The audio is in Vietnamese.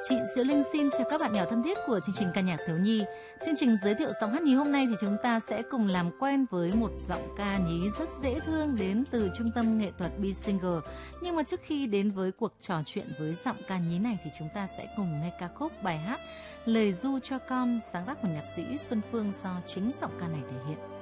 Chị Diệu Linh xin chào các bạn nhỏ thân thiết của chương trình ca nhạc thiếu nhi. Chương trình giới thiệu giọng hát nhí hôm nay thì chúng ta sẽ cùng làm quen với một giọng ca nhí rất dễ thương đến từ trung tâm nghệ thuật Be Singer. Nhưng mà trước khi đến với cuộc trò chuyện với giọng ca nhí này thì chúng ta sẽ cùng nghe ca khúc bài hát Lời ru cho con sáng tác của nhạc sĩ Xuân Phương do chính giọng ca này thể hiện.